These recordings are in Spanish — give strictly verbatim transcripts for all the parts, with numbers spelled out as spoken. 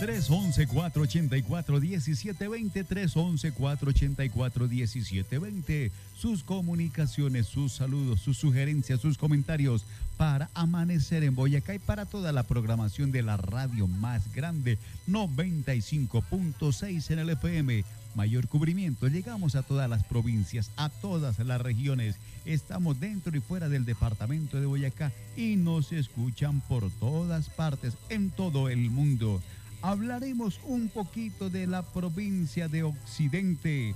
tres once, cuatro ochenta y cuatro, diecisiete veinte, tres once, cuatro ochenta y cuatro, diecisiete veinte. Sus comunicaciones, sus saludos, sus sugerencias, sus comentarios para Amanecer en Boyacá y para toda la programación de la radio más grande, noventa y cinco punto seis en el F M. Mayor cubrimiento, llegamos a todas las provincias, a todas las regiones, estamos dentro y fuera del departamento de Boyacá y nos escuchan por todas partes, en todo el mundo. Hablaremos un poquito de la provincia de Occidente,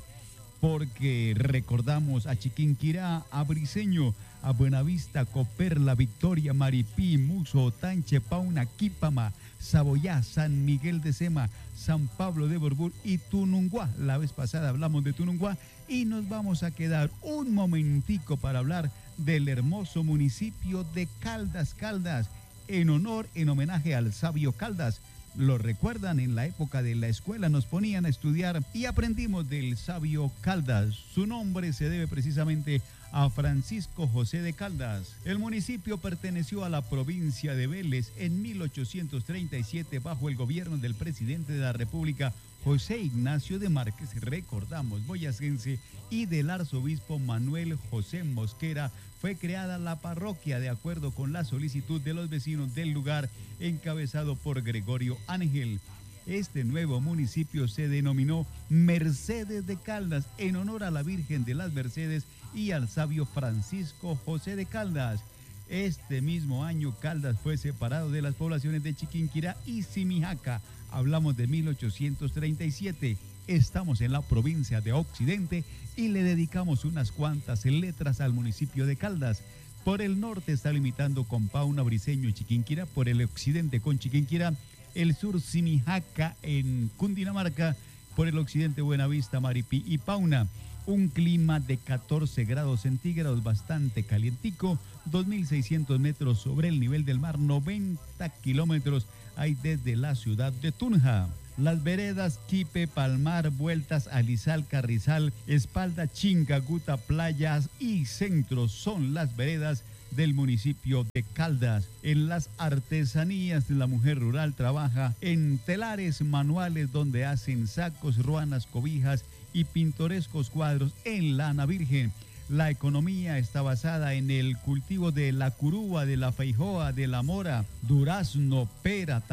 porque recordamos a Chiquinquirá, a Briceño, a Buenavista, Coperla, Victoria, Maripí, Muso, Tanche, Pauna, Quípama, Saboyá, San Miguel de Sema, San Pablo de Borbur y Tununguá. La vez pasada hablamos de Tununguá y nos vamos a quedar un momentico para hablar del hermoso municipio de Caldas, Caldas, en honor, en homenaje al sabio Caldas. Lo recuerdan, en la época de la escuela nos ponían a estudiar y aprendimos del sabio Caldas. Su nombre se debe precisamente a Francisco José de Caldas. El municipio perteneció a la provincia de Vélez en mil ochocientos treinta y siete bajo el gobierno del presidente de la República, José Ignacio de Márquez, recordamos, boyacense, y del arzobispo Manuel José Mosquera. Fue creada la parroquia de acuerdo con la solicitud de los vecinos del lugar, encabezado por Gregorio Ángel. Este nuevo municipio se denominó Mercedes de Caldas en honor a la Virgen de las Mercedes y al sabio Francisco José de Caldas. Este mismo año Caldas fue separado de las poblaciones de Chiquinquirá y Simijaca. Hablamos de mil ochocientos treinta y siete. Estamos en la provincia de Occidente y le dedicamos unas cuantas letras al municipio de Caldas. Por el norte está limitando con Pauna, Briceño y Chiquinquirá, por el occidente con Chiquinquirá, el sur Simijaca en Cundinamarca, por el occidente Buenavista, Maripí y Pauna. Un clima de catorce grados centígrados, bastante calientico, dos mil seiscientos metros sobre el nivel del mar, noventa kilómetros hay desde la ciudad de Tunja. Las veredas Quipe, Palmar, Vueltas, Alizal, Carrizal, Espalda, Chingaguta, Playas y Centro son las veredas del municipio de Caldas. En las artesanías, la mujer rural trabaja en telares manuales donde hacen sacos, ruanas, cobijas y pintorescos cuadros en lana virgen. La economía está basada en el cultivo de la curúa, de la feijoa, de la mora, durazno, pera,